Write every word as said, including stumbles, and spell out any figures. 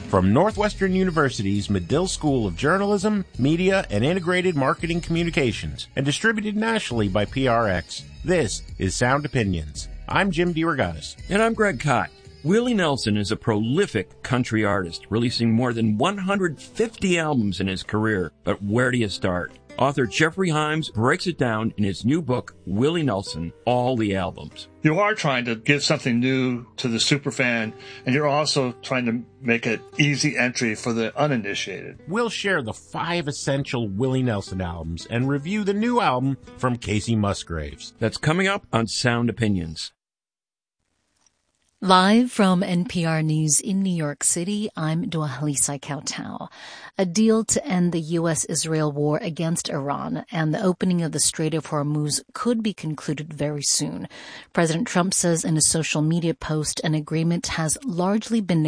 from Northwestern University's Medill School of Journalism, Media, and Integrated Marketing Communications, and distributed nationally by P R X. This is Sound Opinions. I'm Jim DeRogatis. And I'm Greg Kot. Willie Nelson is a prolific country artist, releasing more than one hundred fifty albums in his career. But where do you start? Author Jeffrey Himes breaks it down in his new book, Willie Nelson, All the Albums. You are trying to give something new to the superfan, and you're also trying to make it easy entry for the uninitiated. We'll share the five essential Willie Nelson albums and review the new album from Casey Musgraves. That's coming up on Sound Opinions. Live from N P R News in New York City, I'm Dwalisa Kautau. A deal to end the U S Israel war against Iran and the opening of the Strait of Hormuz could be concluded very soon. President Trump says in a social media post an agreement has largely been